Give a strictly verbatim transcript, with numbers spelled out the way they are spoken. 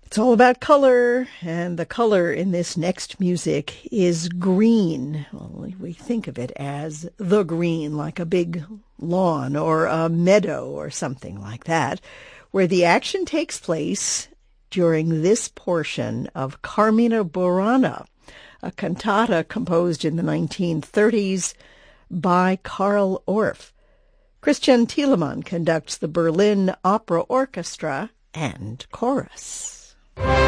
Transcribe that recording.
It's all about color, and the color in this next music is green. Well, we think of it as the green, like a big lawn or a meadow or something like that, where the action takes place during this portion of Carmina Burana, a cantata composed in the nineteen thirties by Carl Orff. Christian Thielemann conducts the Berlin Opera Orchestra and chorus.